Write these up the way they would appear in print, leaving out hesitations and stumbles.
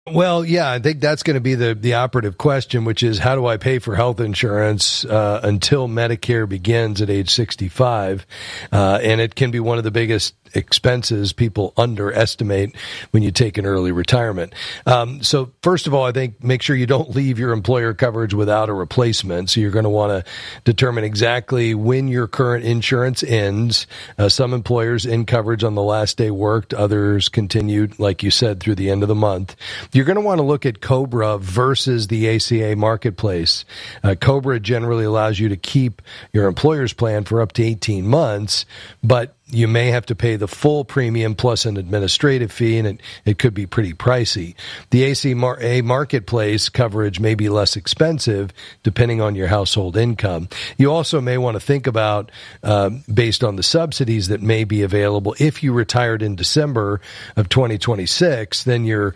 Well, yeah, I think that's going to be the operative question, which is how do I pay for health insurance until Medicare begins at age 65? And it can be one of the biggest expenses people underestimate when you take an early retirement. So first of all, I think make sure you don't leave your employer coverage without a replacement. So you're going to want to determine exactly when your current insurance ends. Some employers end coverage on the last day worked. Others continued, like you said, through the end of the month. You're going to want to look at COBRA versus the ACA marketplace. COBRA generally allows you to keep your employer's plan for up to 18 months, but you may have to pay the full premium plus an administrative fee, and it could be pretty pricey. The ACA marketplace coverage may be less expensive depending on your household income. You also may want to think about, based on the subsidies that may be available, if you retired in December of 2026, then your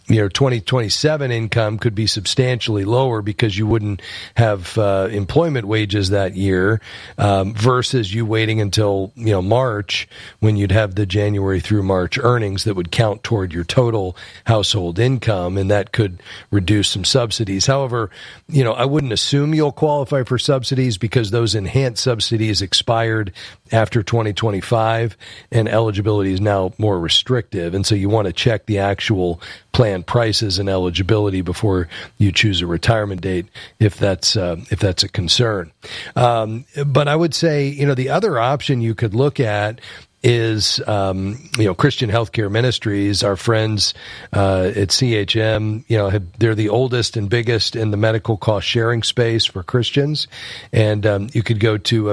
2027 income could be substantially lower because you wouldn't have employment wages that year, versus you waiting until March, when you'd have the January through March earnings that would count toward your total household income, and that could reduce some subsidies. However, I wouldn't assume you'll qualify for subsidies because those enhanced subsidies expired after 2025, and eligibility is now more restrictive. And so you want to check the actual plan prices and eligibility before you choose a retirement date, if that's a concern. But I would say, the other option you could look at is, Christian Healthcare Ministries. Our friends at CHM, they're the oldest and biggest in the medical cost sharing space for Christians. And you could go to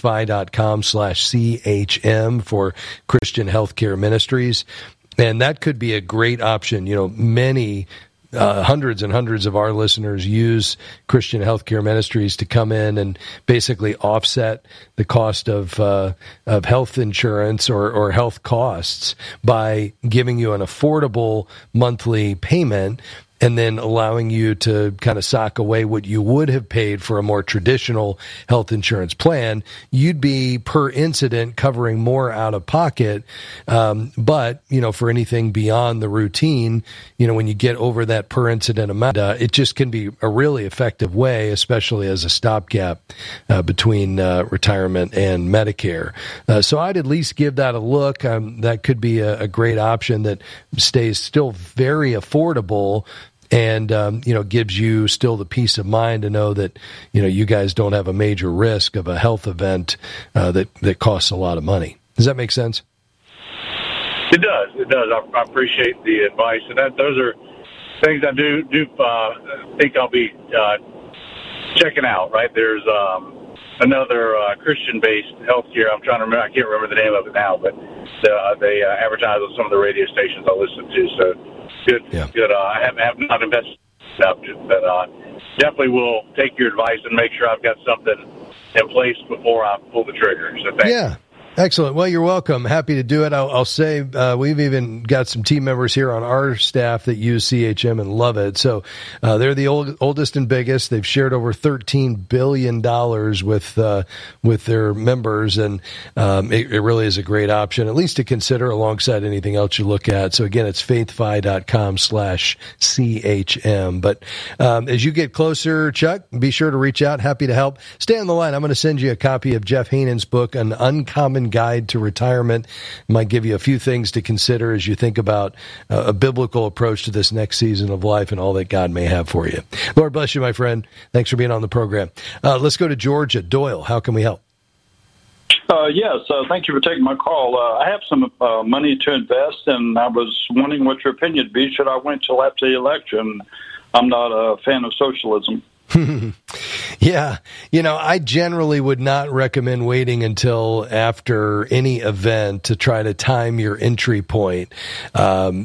faithfi.com/CHM for Christian Healthcare Ministries. And that could be a great option. Many hundreds and hundreds of our listeners use Christian Healthcare Ministries to come in and basically offset the cost of health insurance or health costs by giving you an affordable monthly payment, and then allowing you to kind of sock away what you would have paid for a more traditional health insurance plan. You'd be per incident covering more out of pocket. But, for anything beyond the routine, when you get over that per incident amount, it just can be a really effective way, especially as a stopgap between retirement and Medicare. So I'd at least give that a look. That could be a great option that stays still very affordable, and gives you still the peace of mind to know that you guys don't have a major risk of a health event that costs a lot of money. Does that make sense? It does. I appreciate the advice, and those are things I do think I'll be checking out. Right, there's another Christian-based healthcare. I'm trying to remember. I can't remember the name of it now, but they advertise on some of the radio stations I listen to. So. Good. Yeah. Good. I have not invested enough, but definitely will take your advice and make sure I've got something in place before I pull the trigger. So thank you. Excellent. Well, you're welcome. Happy to do it. I'll say we've even got some team members here on our staff that use CHM and love it. So they're the oldest and biggest. They've shared over $13 billion with their members, and it really is a great option, at least to consider alongside anything else you look at. So again, it's faithfi.com/CHM. But as you get closer, Chuck, be sure to reach out. Happy to help. Stay on the line. I'm going to send you a copy of Jeff Hanen's book, An Uncommon Guide to Retirement. Might give you a few things to consider as you think about a biblical approach to this next season of life and all that God may have for you. Lord bless you, my friend. Thanks for being on the program. Let's go to Georgia. Doyle, how can we help? Yes, thank you for taking my call. I have some money to invest, and I was wondering what your opinion would be. Should I wait till after the election? I'm not a fan of socialism. Yeah. I generally would not recommend waiting until after any event to try to time your entry point.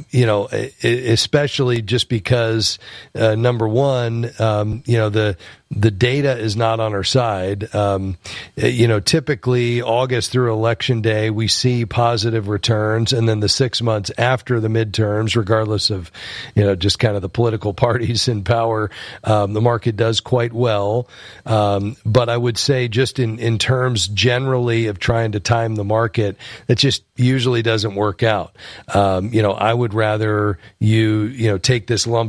Especially just because, number one, the data is not on our side. Typically August through Election Day, we see positive returns, and then the 6 months after the midterms, regardless of, just kind of the political parties in power, the market does quite well. But I would say just in terms generally of trying to time the market, that just usually doesn't work out. I would rather you take this lump